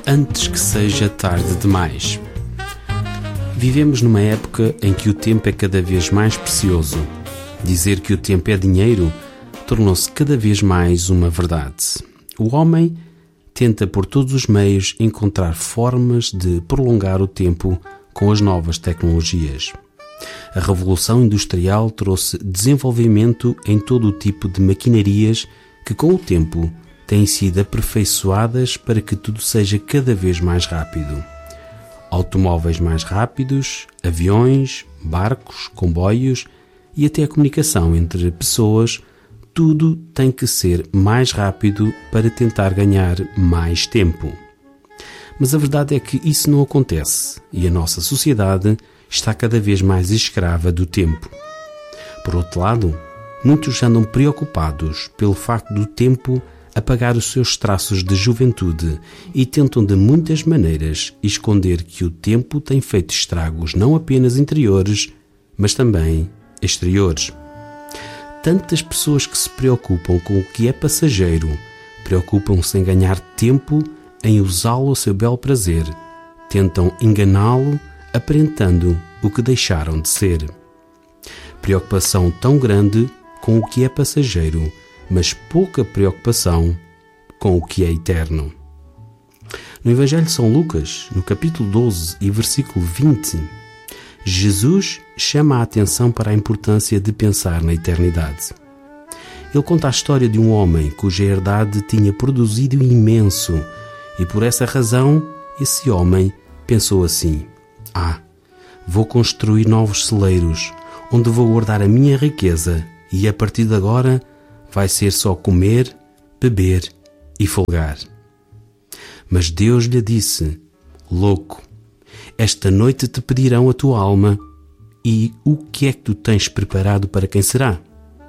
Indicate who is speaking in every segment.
Speaker 1: antes que seja tarde demais. Vivemos numa época em que o tempo é cada vez mais precioso. Dizer que o tempo é dinheiro tornou-se cada vez mais uma verdade. O homem tenta por todos os meios encontrar formas de prolongar o tempo com as novas tecnologias. A Revolução Industrial trouxe desenvolvimento em todo o tipo de maquinarias que, com o tempo, têm sido aperfeiçoadas para que tudo seja cada vez mais rápido. Automóveis mais rápidos, aviões, barcos, comboios e até a comunicação entre pessoas, tudo tem que ser mais rápido para tentar ganhar mais tempo. Mas a verdade é que isso não acontece e a nossa sociedade está cada vez mais escrava do tempo. Por outro lado, muitos andam preocupados pelo facto do tempo apagar os seus traços de juventude e tentam de muitas maneiras esconder que o tempo tem feito estragos não apenas interiores, mas também exteriores. Tantas pessoas que se preocupam com o que é passageiro, preocupam-se em ganhar tempo, em usá-lo a seu belo prazer, tentam enganá-lo, aparentando o que deixaram de ser. Preocupação tão grande com o que é passageiro, mas pouca preocupação com o que é eterno. No Evangelho de São Lucas, no capítulo 12 e versículo 20, Jesus chama a atenção para a importância de pensar na eternidade. Ele conta a história de um homem cuja herdade tinha produzido imenso e por essa razão esse homem pensou assim: vou construir novos celeiros onde vou guardar a minha riqueza e a partir de agora vai ser só comer, beber e folgar. Mas Deus lhe disse: louco, esta noite te pedirão a tua alma e o que é que tu tens preparado para quem será?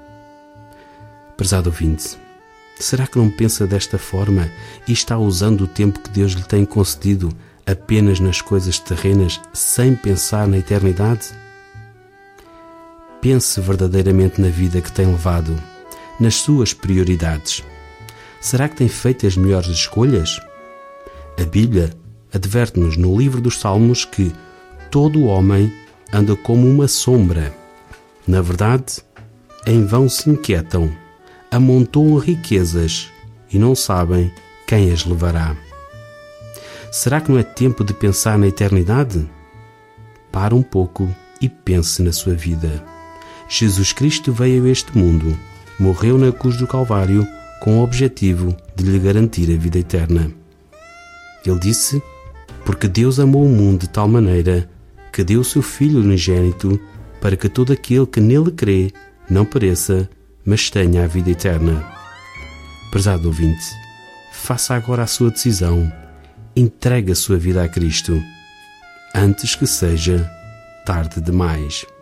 Speaker 1: Prezado ouvinte, será que não pensa desta forma e está usando o tempo que Deus lhe tem concedido apenas nas coisas terrenas sem pensar na eternidade? Pense verdadeiramente na vida que tem levado, nas suas prioridades. Será que tem feito as melhores escolhas? A Bíblia adverte-nos no livro dos Salmos que todo homem anda como uma sombra. Na verdade, em vão se inquietam, amontoam riquezas e não sabem quem as levará. Será que não é tempo de pensar na eternidade? Pare um pouco e pense na sua vida. Jesus Cristo veio a este mundo, morreu na cruz do Calvário com o objetivo de lhe garantir a vida eterna. Ele disse: porque Deus amou o mundo de tal maneira que deu o seu Filho unigênito para que todo aquele que nele crê não pereça, mas tenha a vida eterna. Prezado ouvinte, faça agora a sua decisão, entregue a sua vida a Cristo, antes que seja tarde demais.